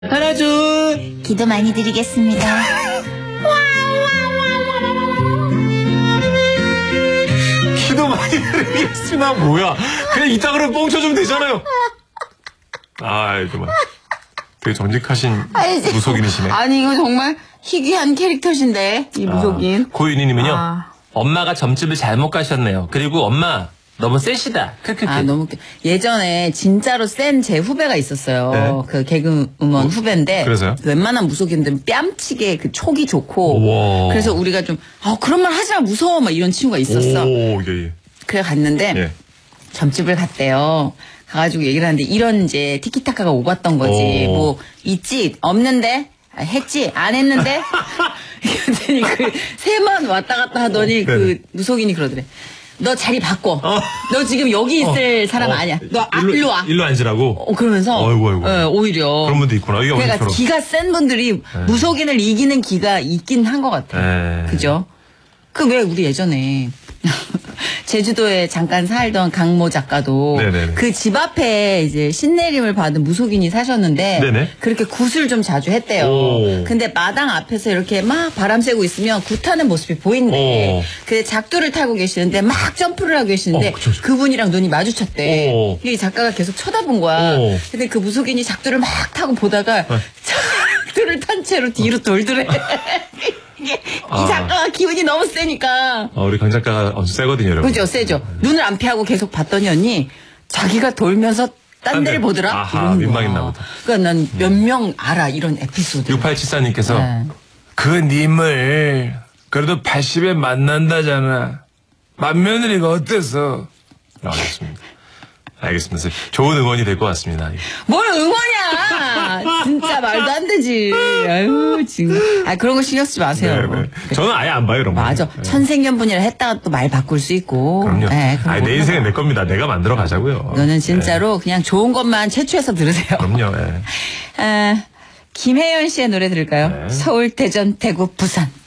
하나 둘. 기도 많이 드리겠습니다. 기도 많이 드리겠습니다. 뭐야? 그냥 이따그러 뻥쳐주면 되잖아요. 아, 정말 되게 정직하신 무속인이시네. 아니 이거 정말 희귀한 캐릭터신데 이 무속인. 고윤희님은요. 엄마가 점집을 잘못 가셨네요. 그리고 엄마 너무 세시다. 아 너무 예전에 진짜로 센 제 후배가 있었어요. 네. 그 개그우먼 후배인데 그래서요? 웬만한 무속인들은 뺨치게 그 촉이 좋고 우와. 그래서 우리가 좀 그런 말 하지 마 무서워 막 이런 친구가 있었어. 오, 예. 그래 갔는데 예. 점집을 갔대요. 가가지고 얘기를 하는데 이런 이제 티키타카가 오갔던 거지. 오. 뭐 있지 없는데 했지 안 했는데 그랬더니 그 세번 왔다 갔다 하더니 그 무속인이 그러더래. 너 자리 바꿔. 너 지금 여기 있을 사람 아니야. 너 일로 와. 일로 앉으라고. 그러면서 어이구. 오히려 그런 분도 있구나. 이게 그러니까 어머니처럼. 기가 센 분들이 무속인을 이기는 기가 있긴 한 것 같아. 그죠? 그 왜 우리 예전에 제주도에 잠깐 살던 강모 작가도 네네네. 그 집 앞에 이제 신내림을 받은 무속인이 사셨는데 네네. 그렇게 굿을 좀 자주 했대요. 오. 근데 마당 앞에서 이렇게 막 바람 쐬고 있으면 굿하는 모습이 보인대. 근데 작두를 타고 계시는데 막 점프를 하고 계시는데 그쵸. 그분이랑 눈이 마주쳤대. 오. 이 작가가 계속 쳐다본 거야. 오. 근데 그 무속인이 작두를 막 타고 보다가 작두를 탄 채로 뒤로 돌더래. 이 작가가 기운이 너무 세니까. 우리 강 작가가 엄청 세거든요, 여러분. 그죠, 세죠. 눈을 안 피하고 계속 봤더니 언니 자기가 돌면서 딴 데를 보더라. 아하, 민망했나 보다. 그러니까 난 몇 명 알아 이런 에피소드. 6874님께서 네. 그 님을 그래도 80에 만난다잖아. 맏며느리가 어때서? 라고 하셨습니다. 알겠습니다. 좋은 응원이 될 것 같습니다. 뭘 응원이야. 진짜 말도 안 되지. 아유 지금. 그런 거 신경 쓰지 마세요. 네. 저는 아예 안 봐요, 이런 거. 맞아. 천생연분이라 했다가 또 말 바꿀 수 있고. 그럼요. 네, 그럼 내 인생은 내 겁니다. 내가 만들어 가자고요. 너는 진짜로 그냥 좋은 것만 채취해서 들으세요. 그럼요. 김혜연 씨의 노래 들을까요? 네. 서울, 대전, 대구, 부산.